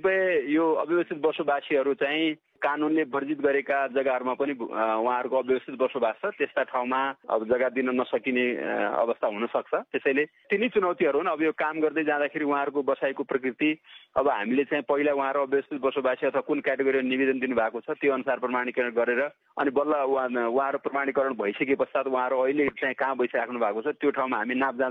कतिपय यो अव्यवस्थित बसोबासीहरू चाहिँ कानुनले वर्जित गरेका जग्गाहरूमा पनि उहाँहरूको अव्यवस्थित बसोबास छ। त्यस्ता ठाउँमा अब जग्गा दिन नसकिने अवस्था हुन सक्छ। त्यसैले तिनै चुनौतीहरू हुन्। अब यो काम गर्दै जाँदाखेरि उहाँहरूको बसाइको प्रकृति अब हामीले चाहिँ पहिला उहाँहरू अव्यवस्थित बसोबासी अथवा कुन क्याटेगोरीमा निवेदन दिनुभएको छ त्यो अनुसार प्रमाणीकरण गरेर अनि बल्ल उहाँहरू प्रमाणीकरण भइसके पश्चात उहाँहरू अहिले चाहिँ कहाँ बसिराख्नु भएको छ त्यो ठाउँमा हामी नापजाँच